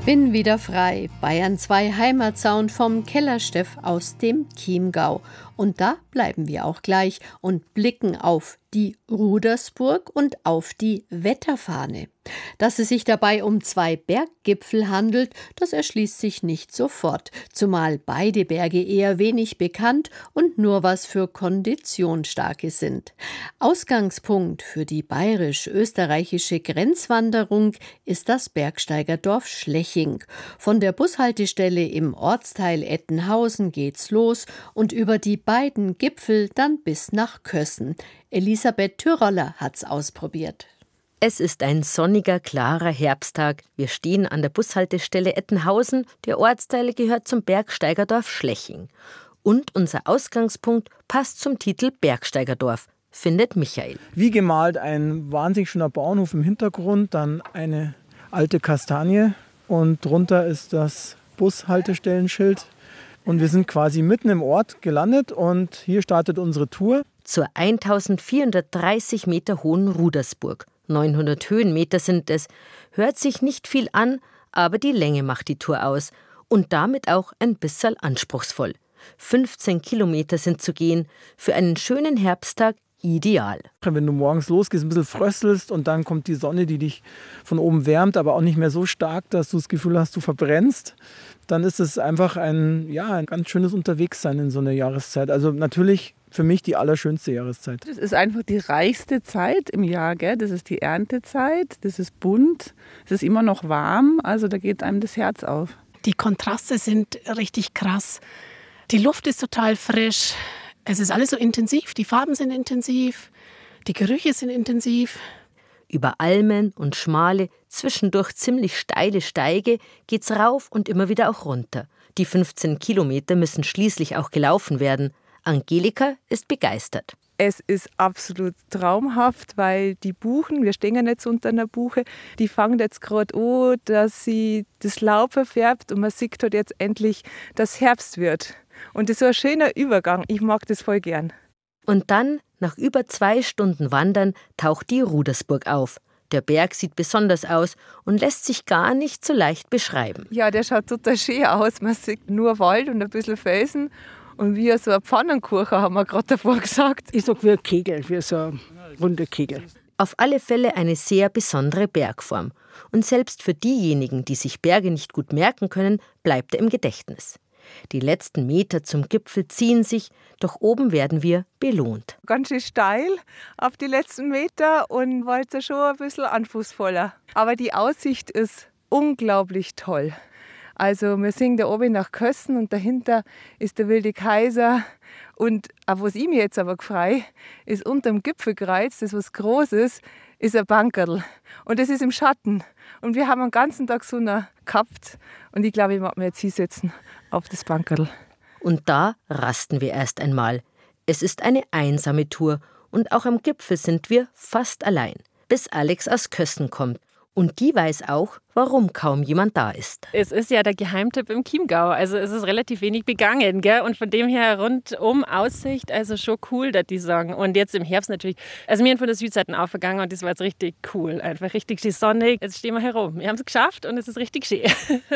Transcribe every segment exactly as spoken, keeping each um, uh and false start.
Bin wieder frei. Bayern zwei Heimatsound vom Kellersteff aus dem Chiemgau. Und da bleiben wir auch gleich und blicken auf die Rudersburg und auf die Wetterfahne. Dass es sich dabei um zwei Berggipfel handelt, das erschließt sich nicht sofort, zumal beide Berge eher wenig bekannt und nur was für Konditionsstarke sind. Ausgangspunkt für die bayerisch-österreichische Grenzwanderung ist das Bergsteigerdorf Schleching. Von der Bushaltestelle im Ortsteil Ettenhausen geht's los und über die beiden Gipfel dann bis nach Kössen. Elisabeth Tyroller hat's ausprobiert. Es ist ein sonniger, klarer Herbsttag. Wir stehen an der Bushaltestelle Ettenhausen. Der Ortsteil gehört zum Bergsteigerdorf Schleching. Und unser Ausgangspunkt passt zum Titel Bergsteigerdorf, findet Michael. Wie gemalt ein wahnsinnig schöner Bauernhof im Hintergrund, dann eine alte Kastanie und drunter ist das Bushaltestellenschild. Und wir sind quasi mitten im Ort gelandet und hier startet unsere Tour. Zur eintausendvierhundertdreißig Meter hohen Rudersburg. neunhundert Höhenmeter sind es. Hört sich nicht viel an, aber die Länge macht die Tour aus. Und damit auch ein bisschen anspruchsvoll. fünfzehn Kilometer sind zu gehen. Für einen schönen Herbsttag ideal. Wenn du morgens losgehst, ein bisschen fröstelst und dann kommt die Sonne, die dich von oben wärmt, aber auch nicht mehr so stark, dass du das Gefühl hast, du verbrennst, dann ist es einfach ein, ja, ein ganz schönes Unterwegssein in so einer Jahreszeit. Also natürlich für mich die allerschönste Jahreszeit. Das ist einfach die reichste Zeit im Jahr, gell? Das ist die Erntezeit, das ist bunt, es ist immer noch warm, also da geht einem das Herz auf. Die Kontraste sind richtig krass. Die Luft ist total frisch. Es ist alles so intensiv, die Farben sind intensiv, die Gerüche sind intensiv. Über Almen und schmale, zwischendurch ziemlich steile Steige geht's rauf und immer wieder auch runter. Die fünfzehn Kilometer müssen schließlich auch gelaufen werden. Angelika ist begeistert. Es ist absolut traumhaft, weil die Buchen, wir stehen ja jetzt unter einer Buche, die fangen jetzt gerade an, dass sie das Laub verfärbt und man sieht halt jetzt endlich, dass Herbst wird. Und das ist so ein schöner Übergang. Ich mag das voll gern. Und dann, nach über zwei Stunden Wandern, taucht die Rudersburg auf. Der Berg sieht besonders aus und lässt sich gar nicht so leicht beschreiben. Ja, der schaut total schön aus. Man sieht nur Wald und ein bisschen Felsen. Und wie so ein Pfannenkuchen, haben wir gerade davor gesagt. Ich sag wie ein Kegel, wie so ein runder Kegel. Auf alle Fälle eine sehr besondere Bergform. Und selbst für diejenigen, die sich Berge nicht gut merken können, bleibt er im Gedächtnis. Die letzten Meter zum Gipfel ziehen sich, doch oben werden wir belohnt. Ganz schön steil auf die letzten Meter und war jetzt schon ein bisschen anspruchsvoller. Aber die Aussicht ist unglaublich toll. Also wir singen da oben nach Kössen und dahinter ist der Wilde Kaiser. Und auch was ich mir jetzt aber gefreut, ist unterm Gipfelkreuz, das was Großes, ist ein Bankerl. Und das ist im Schatten. Und wir haben den ganzen Tag Sonne gehabt. Und ich glaube, ich mag mir jetzt hinsetzen auf das Bankerl. Und da rasten wir erst einmal. Es ist eine einsame Tour. Und auch am Gipfel sind wir fast allein. Bis Alex aus Kössen kommt. Und die weiß auch, warum kaum jemand da ist. Es ist ja der Geheimtipp im Chiemgau. Also es ist relativ wenig begangen, gell? Und von dem her rundum Aussicht, also schon cool, dass die sagen. Und jetzt im Herbst natürlich. Also wir sind von der Südseite aufgegangen und das war jetzt richtig cool. Einfach richtig schön sonnig. Jetzt stehen wir herum. Wir haben es geschafft und es ist richtig schön.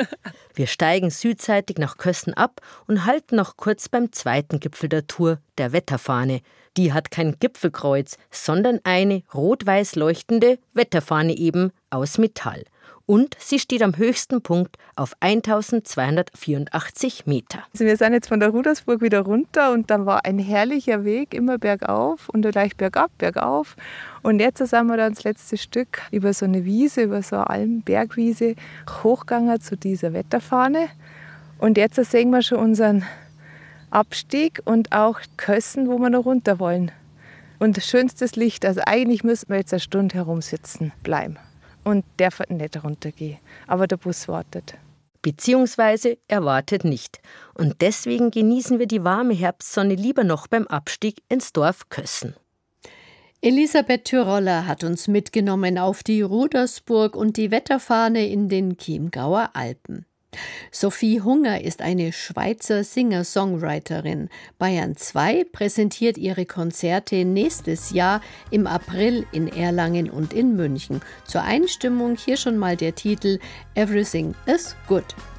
Wir steigen südseitig nach Kössen ab und halten noch kurz beim zweiten Gipfel der Tour, der Wetterfahne. Die hat kein Gipfelkreuz, sondern eine rot-weiß leuchtende Wetterfahne eben aus Metall. Und sie steht am höchsten Punkt auf eintausendzweihundertvierundachtzig Meter. Also wir sind jetzt von der Rudersburg wieder runter und dann war ein herrlicher Weg, immer bergauf und leicht bergab, bergauf. Und jetzt sind wir dann das letzte Stück über so eine Wiese, über so eine Almbergwiese hochgegangen zu dieser Wetterfahne. Und jetzt sehen wir schon unseren Abstieg und auch Kössen, wo wir noch runter wollen. Und schönstes Licht, also eigentlich müssten wir jetzt eine Stunde herumsitzen bleiben und dürfen nicht runtergehen. Aber der Bus wartet. Beziehungsweise er wartet nicht. Und deswegen genießen wir die warme Herbstsonne lieber noch beim Abstieg ins Dorf Kössen. Elisabeth Tyroller hat uns mitgenommen auf die Rudersburg und die Wetterfahne in den Chiemgauer Alpen. Sophie Hunger ist eine Schweizer Singer-Songwriterin. Bayern zwei präsentiert ihre Konzerte nächstes Jahr im April in Erlangen und in München. Zur Einstimmung hier schon mal der Titel Everything is Good.